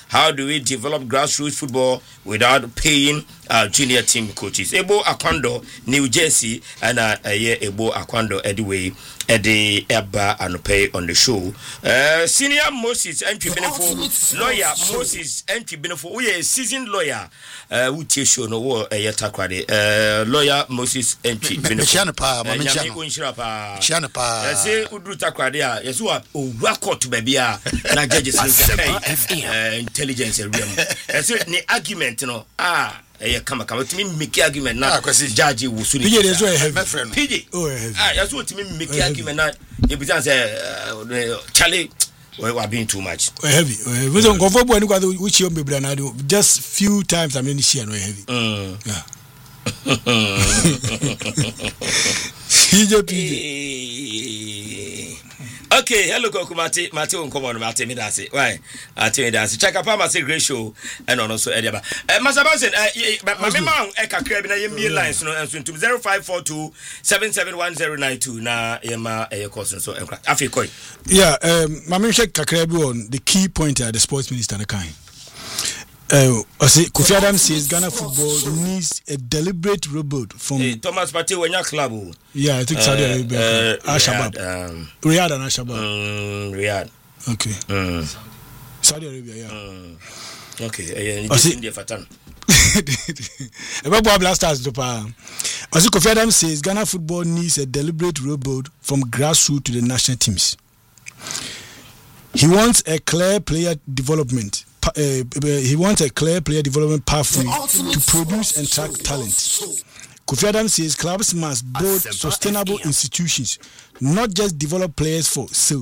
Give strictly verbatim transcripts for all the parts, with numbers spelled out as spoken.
how do we develop grassroots football without paying uh, junior team coaches? Ebo Akwando, New Jersey, and uh, yeah, Ebo Akwando, anyway, Eddie Eba and pay on the show. Uh, senior Moses entry benefit lawyer Moses entry benefit. We are a seasoned lawyer. Uh, we teach you no war a yatakwade. Uh, lawyer Moses entry benefit. Mechana pa, mechana. Unshira pa. Mechana pa. I say udru takwade ya. Yesu wa record baby ya. Na judges uh, intelligence realm. I say ni argument no. Ah. Eh kama kama timi make argument na judge wusuni P J dey so my friend P J oh ah ya so timi make argument na e be say Charlie we are being too much heavy we don't go for boy because which you be na do just few times I mean share no heavy mm yeah P J P J okay, hello Koku Mate, Mate on come on Mate me dance. Why? Ate me dance. Check up my say great show and also Ediaba. Eh Master Benson, eh my man e kakra bi na yemi lines no enso ntum zero five four two seven seven one zero nine two na yema eh course so enkra. Afi koi. Yeah, um my man check kakra bi on the key point at the sports minister na kan. Uh, I say Kofi Adams says Ghana football needs a deliberate rebuild from hey, Thomas Partey wenya club. Yeah, I think Saudi Arabia. Uh, uh, Al-Shabaab. Um, Riyadh and Al-Shabaab. Um, Riyadh. Okay. Mm. Saudi Arabia, yeah. Mm. Okay, eh uh, this India fatan. About Blasters to pa. I say Kofi Adams says Ghana football needs a deliberate rebuild from grassroots to the national teams. He wants a clear player development Uh, he wants a clear player development pathway to produce and track talent. Kofi Adams says clubs must build sustainable institutions, not just develop players for sale.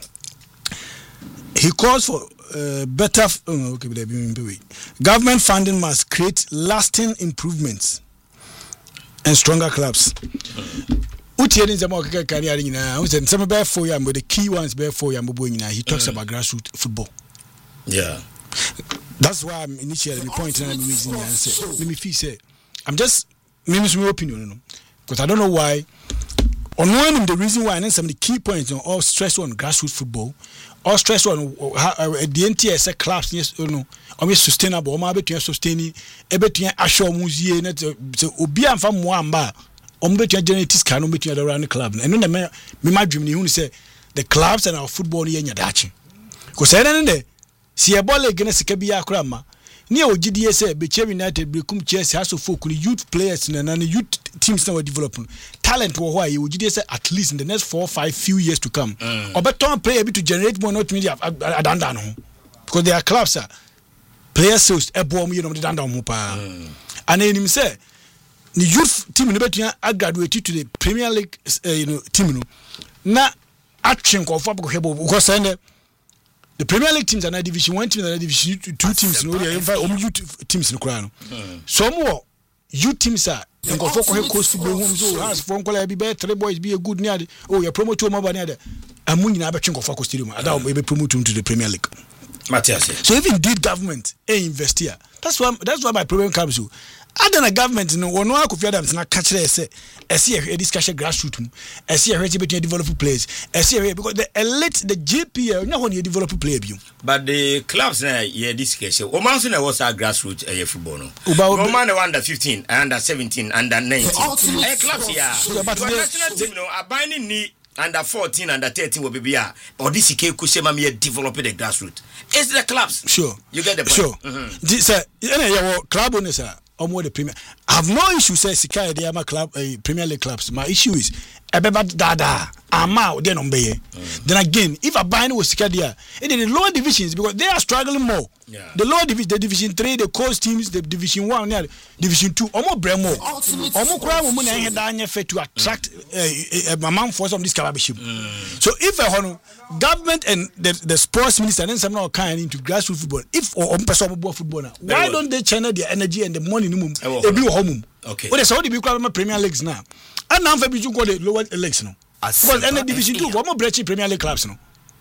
He calls for uh, better f- oh, okay, government funding must create lasting improvements and stronger clubs. Utieni zama kaka career nyina, we say some be for you, but the key ones be for you nyina. He talks about grassroots football. Yeah. That's why I'm initially pointing out the reason and say, let me feel say, I'm just maybe my opinion, you know, because I don't know why. On one of the reason why, and some of the key points, you know, all stress on grassroots football, all stress on how uh, the N T S clubs, yes, you know, always sustainable, or maybe to sustaining, able to assure museum, so obi am from Mwamba, or maybe to generate this kind of meeting around the club. And then me my dream, you say the clubs and our football here in Yadachi, because I don't know. Si ebola against Sikabi Akrama, near G D S A, Becher United, become Chelsea, has to focus youth players and youth teams now developing talent. Why you G D S A at least in the next four or five few years to come, mm. or better player to generate more not media. I don't know because they are clubs, sir. Players sales a bomb, you know, the Dandam Mupa, and then him say the youth team in the better I graduated to the Premier League, uh, you know, team. Now, action of because I the Premier League teams are not Division One teams and Division Two, two teams. No, they have only youth teams in the crown. Some more youth teams are. And go for coast football homes. Oh, has phone call be better. Three boys be a good near. Oh, you promote to more than I'm winning. I bet you go for stadium. I don't be promote him to the Premier League. Matthias. So if indeed government a invest here, that's why that's why my problem comes to. Other than government, no one no Kofi Adams na catch there say, I see a discussion grassroots, I see a rate between developing players, I see a because the elite, the G P L, no one you develop player view. But the clubs na yeah discussion. Oman so was a grassroots a football no. Oman under fifteen, under seventeen, under nineteen. Eh clubs yeah. But the national team no are binding ni under fourteen, under thirteen will be here. Or this K Kusema me developing the grassroots. It's the clubs. Sure. You get the point. Sure. Mm-hmm. Sir, yeah, club owners are almost the Premier. I have no issue say Sika they are my club uh, Premier League clubs. My issue is ebeba dada ama they no be. Then again, if I buy was Sika there, in the lower divisions because they are struggling more. Yeah. The lower division, the division three, the coast teams, the division one, yeah, division two, almost bremo. Almost crowd women and Daniel fair to attract a man for some this championship. So if a government and the, the sports minister and some now kind into grassroots football, if or on person football now, why don't they channel their energy and the money in the they be home? Okay. Well, that's how they become Premier Leagues now. And now for you go the lower leagues now. Because any division two, one more British Premier League clubs now.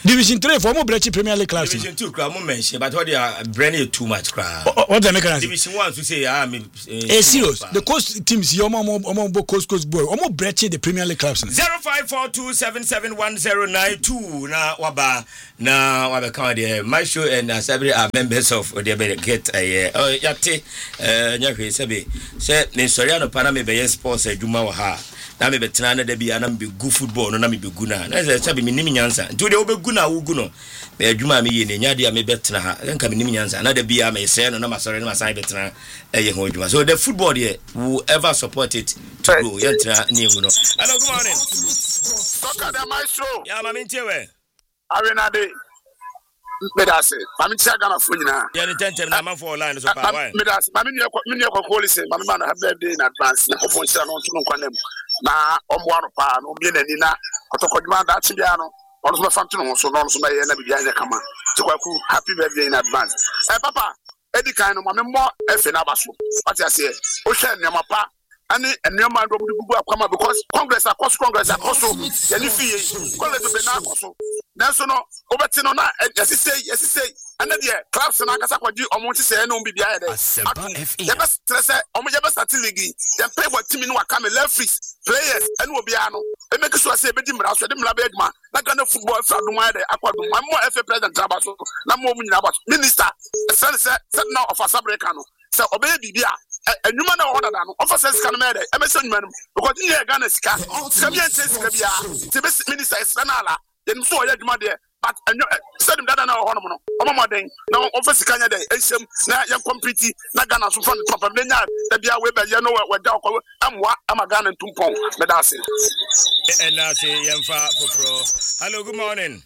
Division three for more Brechi Premier League clubs. Division two crowd more mention, but what they are branding too much crowd. What they make us? Division one to say ah me. Eh serious. The coast teams here, omo omo omo coast coast boy, omo Brechi the Premier League clubs. zero five four two seven seven one zero nine two na waba na waba come there. My show and uh, several are members of the get eh uh, oh yate eh nyahwe sebe. Say me sorry no pana me be sports adwuma wa ha. Na me betena na da bia na me be good football no na me be good na. Na say say me nim nyansa. Nti de obegu na wugu no. Me adwuma me ye ne nya de me betena ha. Nka me nim nyansa. Na da bia me say no na ma sorry na ma sai betena eh ho adwuma. So the football there will ever support it to grow. Yantra ni mu no. Hello, good morning. Soccer the maestro. Ya ma me ntewe. Arena de. Medase. Ma me tia Ghana fo nyina. Ya ni tentem na man for line so pa why. Medase. Ma me me ne ko police. Ma me ma na birthday in advance. Na ko fo nsia no ntu no kwanem. Na omo aro pa no bi na ni na otokoduma da ti bia no. Ono so fa ntu no so no so na ye na bi anya kama. Ti kwaku happy birthday in advance. Eh papa, edi kan no ma me mo efe na baso. What you say? O hwe ne ma pa. Ani enema ndo mu gugu akwama because congress across congress across ya ni fie college be na akoso nanso no obeti no na yesise yesise ana de clubs na akasa kwaji omo ti se na obi bia ya de ya be stress omo ya be start league dem pay what team no aka me referees players ene obi ano e make sure say be di mra so de mra be aduma na Ghana football fra do ma de akwado ma mo F A president abaso na mo mu nyina abaso minister say say now of asabreka no say obey bibia enuma na order na no officers can made e me say enuma no because you hear Ghana sika sika bi ente sika bia te be minister external dem so oya dwuma de but say dem dada na ho no no omo moden na officer kan ya de ehiem na ya compete na Ghana so from the top of nya da bia we be ye no we da ko amwa ama Ghana ntumpon me da say and I say yemfa foforo. Hello, good morning.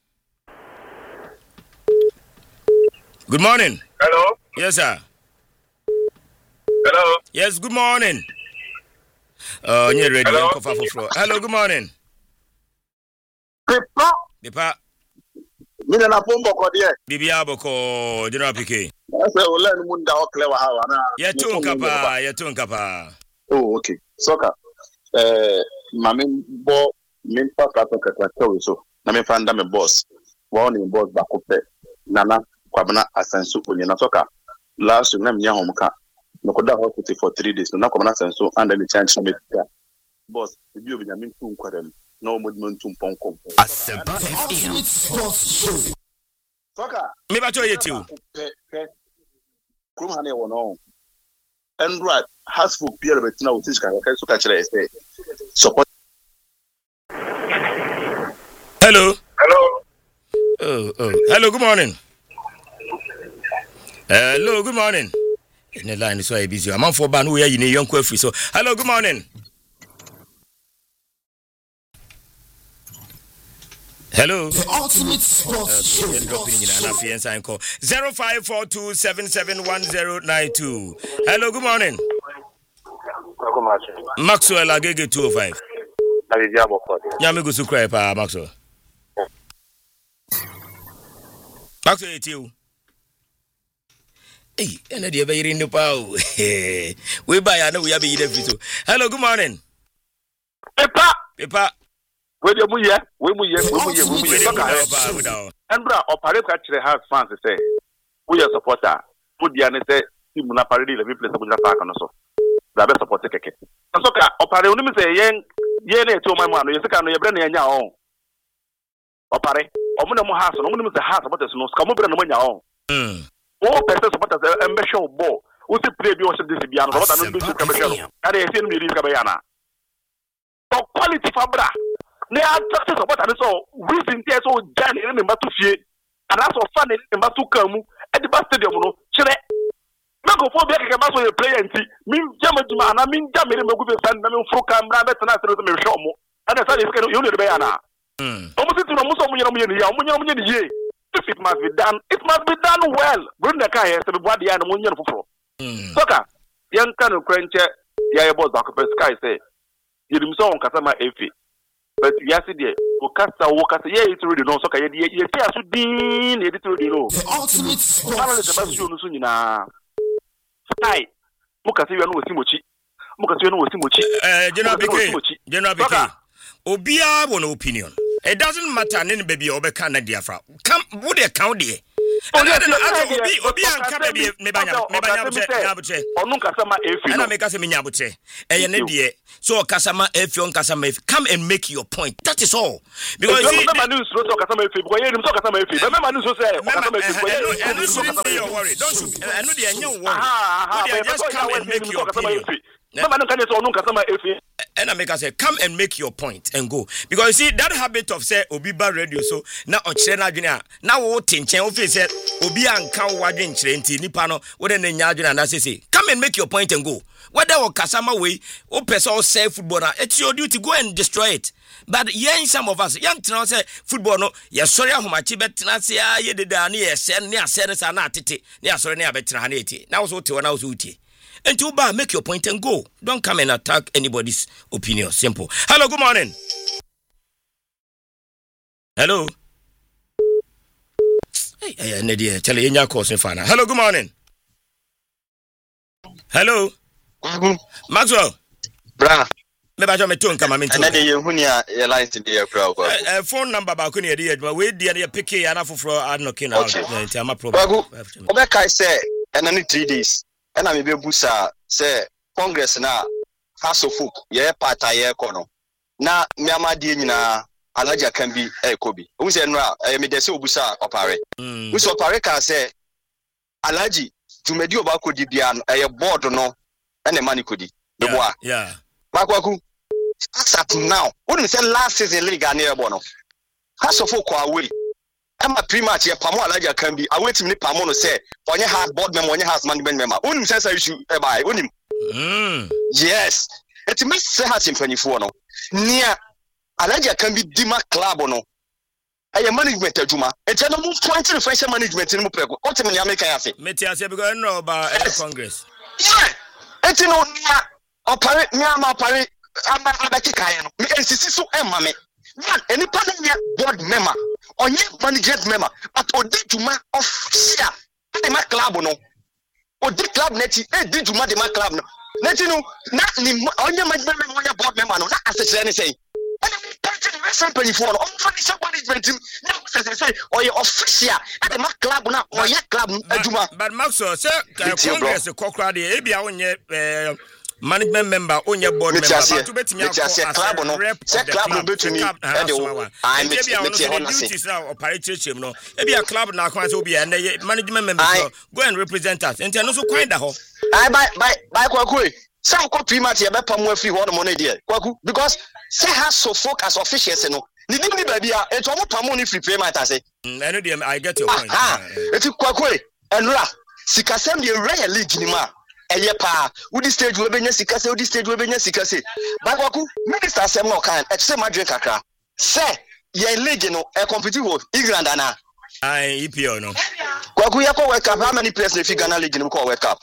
Good morning. Hello. Yes sir. Hello. Yes, good morning. Oh, uh, you're ready. Hello. Hello, good morning. Pepa. Pepa. Mina na pombo ko die. Bibia boko, General P K. Ase o len mu nda o clever ha na. Ya tun kapa, ya tun kapa. Oh, okay. Soccer. Eh, mami bo min pa ka to ka to so. Na me fanda me boss. Wa on boss ba ko pe. Nana kwabna asensu onye na soccer. Last na me hom ka. No koda hospital for three days. No come na asensu and the chance me. Boss, bi obi na min tu nkwadam. No mo mo ntu ponko. Asempa F M. Soccer. Me ba to yetu. Krum hane wo no. Android has for Pierre Betina with this guy. Okay, so catch it. Support. Hello. Hello. Oh, oh. Hello, good morning. Hello, good morning. In the line is so busy. I'm on for ban who are you young free. So, hello, good morning. Hello. The ultimate sports show. zero five four two seven seven one zero nine two. Hello, good morning. Maxwell Agege two oh five. Nyame go su cry pa Maxwell. Maxwell it you. Hey, ena dia be yiri pa o. We buy na we be yiri free so. Hello, good morning. Pepa. Pepa. We dey mu ye, we mu ye, we mu ye, we mu ye. Andra opare ka kire house fans say, we your supporter. Put dia ne say team na parade le place Abuja Park no so. Da be support keke. So ka opare oni mi say yen ye na eto man no, ye sika no ye bre na nya on. Opare, omo na mu house no, omo ni mi say house supporters no, ska mo bre na mo nya on. Mm. O person supporters e mbe show ball. O si play bi o se disi bia no, supporter no bi se ka be show. Ade ye se no mi ri ka be ya na. So quality fabra. They are just support and so reason there so Johnny in the Matufie and that's so fun in the Matukamu at the bus stadium. No, Chile. Go for the Kamaso player and see me Jamajuma and I mean Jamie Mogu and Namu Fukam Rabbit and I said to me show more. And I said it's going to unit Bayana. Almost to the Musamu Yamu. If it must be done, it must be done well. Bring the car to the body and Munyan for Soka. Young kind of French, yeah, boss, Doctor Sky say. You himself on Kasama Efi. But yesterday, Okasa Okasa, yeah, it's already no soccer. Yeah, yeah, yeah, so dean, it's already no. The ultimate sports show. Sky, Mukasi, you know, Simochi. Mukasi, you know, Simochi. Uh, General P K. General P K. Obia, one opinion. It doesn't matter any baby or can diafra. Come would they count there? And I don't know obi obi anka baby me banya me banya buche na buche. Onu kasama efi. And I make us me nya buche. Eh ne die. So kasama efi on kasama efi. Come and make your point. That is all. Because you remember news so kasama efi because you remember kasama efi. Remember news so say kasama efi because you know shouldn't be your worry. Don't you I know they are worry. Ah, just come and make your opinion. And I make us say, come and make your point and go. Because you see, that habit of say, Obiba radio, so now on Chena Junior, now what in Chen office said, Obi and Cow Wagin Trenti, Nipano, what an Yajun and I say, come and make your point and go. Whether or Kasama way, or Peso say football, it's your duty to go and destroy it. But young some of us, young to say football, no, yes, sorry, how much Betansia, ye did near send near Senator Natiti, near Sorry, near Betraneti. Now so to an house uti. And to bar, make your point and go. Don't come and attack anybody's opinion. Simple. Hello, good morning. Hello. Hey, hey, Nadia, tell you in your course, Fana. Hello, good morning. Hello. Maxwell. Bra. Maybe I me tone come into. And then you hunia your line today, bro. Phone number ba kuni edi but we dey dey pick ya na foforo ad knocking out. Nti am problem. Obeka say and any three days. And I may be busa say Congress na House of Folk ye party ye kono na miama die nyina alaja can be e kobi who say no e me dey say obusa opare who say opare ka say alaji tumedi obakodi bia no e board no and the money kodi the boy yeah bakwaku as at now wouldn't say last season league na e bo no House of Folk away Emma pre-match ye pamo alaja can be await me pamo no say onye hard board member onye house management member unim say say issue e buy unim mm yes it must say hat in twenty-four no near alaja can be dima club no aye management aduma et no move point to financial management ni mo preko what me America ya say me tia say because no ba Congress yeah et no near opare me am opare am abeki kan no me nsisi so e ma me man any panel board member onye management member but odi juma official de ma club no odi club neti e di juma de ma club no neti no na ni onye management member onye board member no na asese ni say and we touch the rest twenty-four no official management na say say oye official de ma club na oye club aduma but Maxwell say Congress kokra de e bia onye management member onye board member but to betimi akọ club no say club no betumi e de wo I me me ho na say duties now operate chem no e bia club na akọ say obi e na management member so go and represent us enti no so kwan da ho I buy buy buy kwaku say ko primat ye be pam afri ho no no dey kwaku because say has so focus officials no ni dim ni ba bia enti o mo pam no free primat ase I know dem I get your point enti kwaku enra sikasem de real league ni ma eye pa udi stage we benya sika se udi stage we benya sika se bakwaku minister asem no kan e se madwen kakra say ye league no e compete with England ana ai E P L no kwaku ye ko World Cup how many players na fi Ghana league no ko World Cup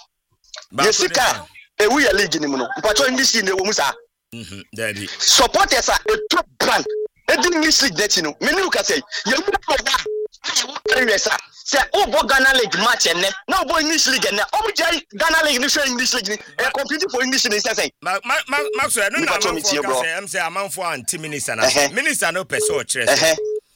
ye sika e wi ye league ni mu no mpacho English ni wo mu sa mhm daddy supporters are a top brand e di English league that no me ni ka say ye mu ko da ye wo carry sa say obo Ghana league match enne na obo English league enne obo jai Ghana league ni show English league ni e compete for English ni say Maxwell no na say am say amanfo anti minister na minister no person o kire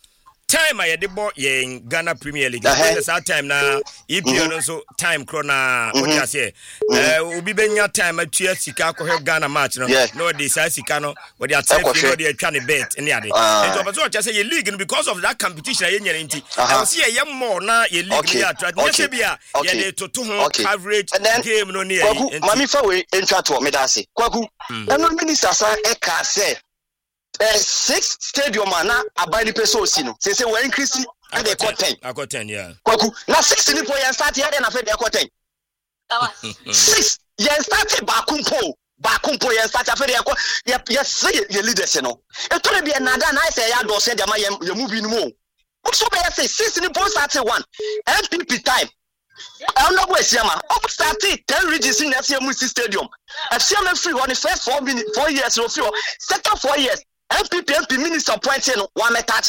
time I dey bo ye Ghana Premier League because that time na E P L no so time krona what you say eh obi benya time atua sika akọ Ghana match no no dey say sika no we dey attract no dey atwa ne bet any ade and to person say ye league because of that competition ye nyere nti I see ye more na ye league dey attract ye say bia ye dey toto ho coverage game no near nti mami fa we entwa to me da say kwaku eno minister san e ka say Uh, six stadium na abani peso si no say say we increase at the ten. I got ten, yeah. Kwaku na six ni po yan start here na fe de ten. Six yan start ba kumpo ba kumpo yan start afa de ya ya say ye leaders no. E to be na da na say ya do say de ma ye move ni mo. So be say six ni po start one. M P P time. I don't know where Siama. Up started ten regions in F C M C Stadium. F C M free on the first four minutes, four years, no few. Second four years. M P P M P minister appointed one touch it.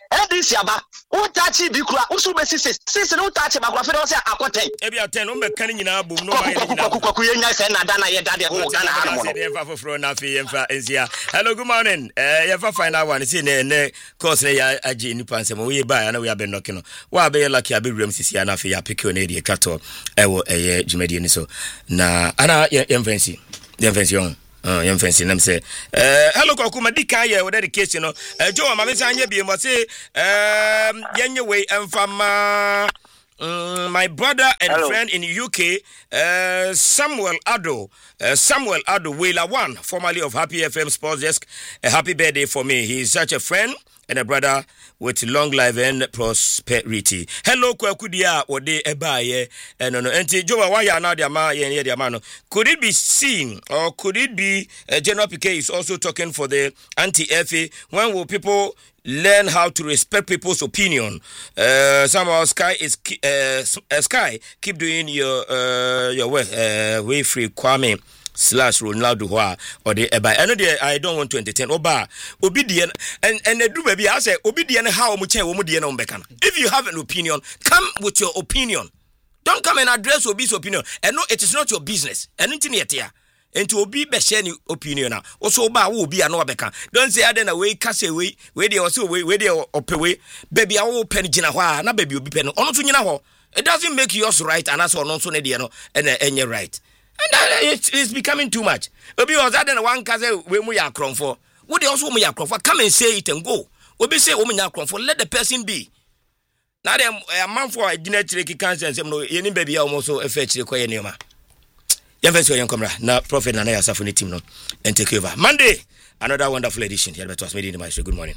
Edis yaba utachi bi kura usu be six six no utachi ba kura fe do say akoten e bia ten no be kan nyina bom no ma nyina kwaku ye nya say na da na ye da de ho da na ha mo no ye fa foforo na fe ye fa enzia. Hello, good morning. Eh ye fa final one see na ne course na ya agi ni pansem we ba na we abe knock no wa be lucky abe rem sisi na fe ya pick on e de kato e wo eye jumadi ni so na ana ye fancy ye fancy on Uh, young fancy nam say uh hello kokuma dika ye with dedication no uh Joe ma me say anya bi mo say um yenye we emfama um, my brother and hello. Friend in U K uh Samuel Ado uh, Samuel Ado Wela one formerly of Happy F M Sports Desk. A happy birthday for me. He is such a friend and a brother with long life and prosperity. Hello, Kwakudia, or de Ebaye, and no, and Joa, why are now the ma and the amano? Could it be seen, or could it be uh, General Piquet is also talking for the anti-F A? When will people learn how to respect people's opinion? Uh, somehow, Sky is uh, Sky, keep doing your uh, your way, uh, way free, Kwame. Slash Ronaldo or the Eba. I know I don't want to entertain Oba obedient and and do baby. I say obedient how much if you have an opinion, come with your opinion. Don't come and address Obi's opinion. And no, it is not your business. Anything yet here. And to Obi be sharing opinion now. Also Oba will be an Obeka. Don't say I then away cast away where they also way where they up away. Baby I will pen jinawa na baby will be pen on to it doesn't make yours right and that's all also and and you're right. And uh, it's, it's becoming too much. Obi was that then one case we mu ya kron for. What they also mu ya kron for? Come and say it and go. Obi say we ya kron for. Let the person be. Now them a man for a dinner tricky cancer and say no. Any baby almost so fetch the koye nema. Yan first young camera. Now Prophet Nana Yasafuni team no and take over. Monday another wonderful edition. Here was made in the show. Good morning.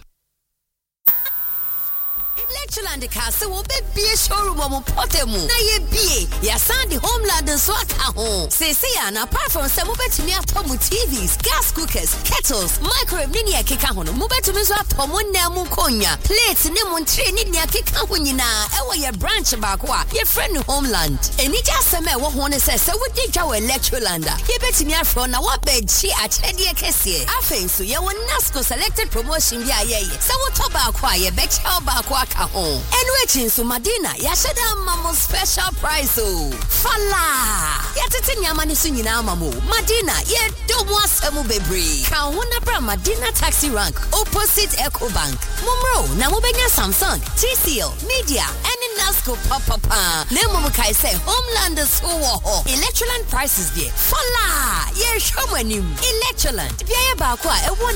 Electroland Castle will be a showroom of Potemu. Na ye be, ya sandi homeland and swaka home. Say, say, and apart from some move to me Tomu T Vs, gas cookers, kettles, microwave ninia kikahon, move to me swap Tomu Namu Konya, plates, Nemon train ninia kikahunina, ewa your branch bakwa, your friend homeland. And it just a me what one says, so what did you Electrolanda? Ye bet me from now what bed she at Chedia Kessie. I think so, you will Nasco selected promotion, ya ye. So what about quiet, bet how bakwa home. And waiting so Madina, Yashada Mamo special price. Oh, Fala. Yatatin Yamani Sunina Mamu. Madina, ye don't want Samu Bebri. Kawana Bra Madina taxi rank opposite Echo Bank. Mumro, Namubenya Samsung, T C L, Media, and in Nasco Papa. Nemo Kai say Homelanders who Electroland prices there. Fala. Ye Shamanim. Electroland. Biaya Bakwa,